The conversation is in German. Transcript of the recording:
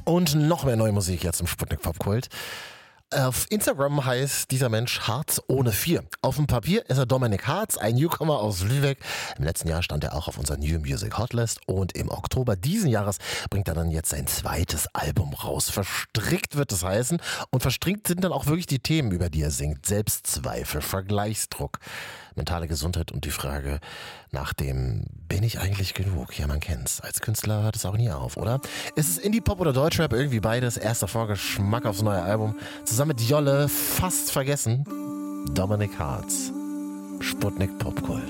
Und noch mehr neue Musik jetzt im Sputnik Popkult. Auf Instagram heißt dieser Mensch Harz ohne 4. Auf dem Papier ist er Dominik Harz, ein Newcomer aus Lübeck. Im letzten Jahr stand er auch auf unserer New Music Hotlist und im Oktober diesen Jahres bringt er dann jetzt sein zweites Album raus. Verstrickt wird es heißen und verstrickt sind dann auch wirklich die Themen, über die er singt. Selbstzweifel, Vergleichsdruck, mentale Gesundheit und die Frage nach dem bin ich eigentlich genug? Ja, man kennt's. Als Künstler hört es auch nie auf, oder? Ist es Indie-Pop oder Deutschrap? Irgendwie beides. Erster Vorgeschmack aufs neue Album. Zusammen mit Jolle, fast vergessen. Dominik Harz. Sputnik Popkult.